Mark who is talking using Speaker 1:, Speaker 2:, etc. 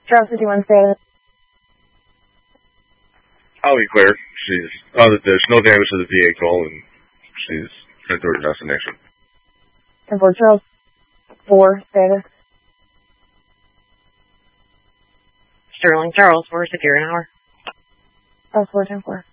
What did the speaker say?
Speaker 1: Charles 51 status.
Speaker 2: I'll be clear. There's no damage to the vehicle, and she's headed toward her destination.
Speaker 1: 10-4 Charles 4 status.
Speaker 3: Sterling Charles 4, secure an hour.
Speaker 1: Charles 4, 10-4.